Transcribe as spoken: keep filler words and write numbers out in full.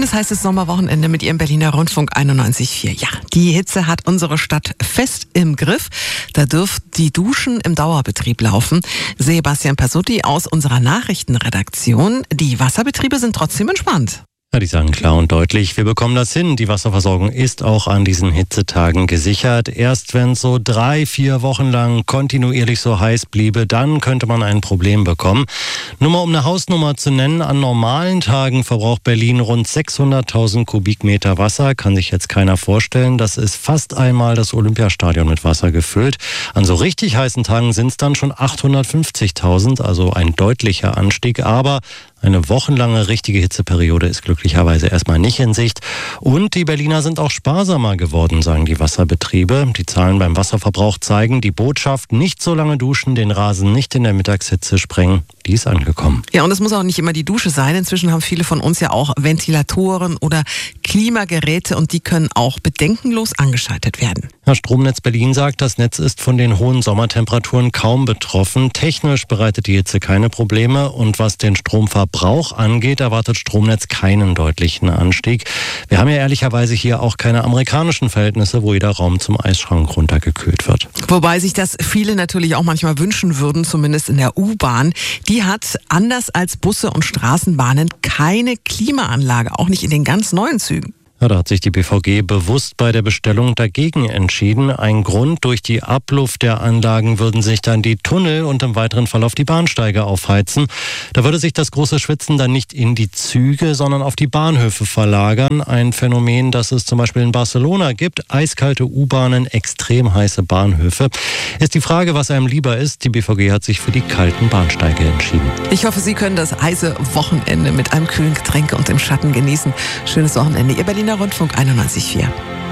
Schönes heißes Sommerwochenende mit Ihrem Berliner Rundfunk einundneunzig Komma vier. Ja, die Hitze hat unsere Stadt fest im Griff. Da dürfen die Duschen im Dauerbetrieb laufen. Sebastian Pasutti aus unserer Nachrichtenredaktion. Die Wasserbetriebe sind trotzdem entspannt. Ja, die sagen klar und deutlich, wir bekommen das hin. Die Wasserversorgung ist auch an diesen Hitzetagen gesichert. Erst wenn es so drei, vier Wochen lang kontinuierlich so heiß bliebe, dann könnte man ein Problem bekommen. Nur mal um eine Hausnummer zu nennen, an normalen Tagen verbraucht Berlin rund sechshunderttausend Kubikmeter Wasser. Kann sich jetzt keiner vorstellen. Das ist fast einmal das Olympiastadion mit Wasser gefüllt. An so richtig heißen Tagen sind es dann schon achthundertfünfzigtausend, also ein deutlicher Anstieg. Aber eine wochenlange richtige Hitzeperiode ist glücklicherweise erstmal nicht in Sicht. Und die Berliner sind auch sparsamer geworden, sagen die Wasserbetriebe. Die Zahlen beim Wasserverbrauch zeigen, die Botschaft, nicht so lange duschen, den Rasen nicht in der Mittagshitze sprengen, die ist angekommen. Ja, und es muss auch nicht immer die Dusche sein. Inzwischen haben viele von uns ja auch Ventilatoren oder Klimageräte und die können auch bedenkenlos angeschaltet werden. Ja, Stromnetz Berlin sagt, das Netz ist von den hohen Sommertemperaturen kaum betroffen. Technisch bereitet die Hitze keine Probleme und was den Stromverbrauch angeht, erwartet Stromnetz keinen deutlichen Anstieg. Wir haben ja ehrlicherweise hier auch keine amerikanischen Verhältnisse, wo jeder Raum zum Eisschrank runtergekühlt wird. Wobei sich das viele natürlich auch manchmal wünschen würden, zumindest in der U-Bahn. Die hat, anders als Busse und Straßenbahnen, keine Klimaanlage, auch nicht in den ganz neuen Zügen. Ja, da hat sich die B V G bewusst bei der Bestellung dagegen entschieden. Ein Grund, durch die Abluft der Anlagen würden sich dann die Tunnel und im weiteren Verlauf die Bahnsteige aufheizen. Da würde sich das große Schwitzen dann nicht in die Züge, sondern auf die Bahnhöfe verlagern. Ein Phänomen, das es zum Beispiel in Barcelona gibt. Eiskalte U-Bahnen, extrem heiße Bahnhöfe. Ist die Frage, was einem lieber ist. Die B V G hat sich für die kalten Bahnsteige entschieden. Ich hoffe, Sie können das heiße Wochenende mit einem kühlen Getränk und im Schatten genießen. Schönes Wochenende. Ihr Berliner Rundfunk einundneunzig Komma vier.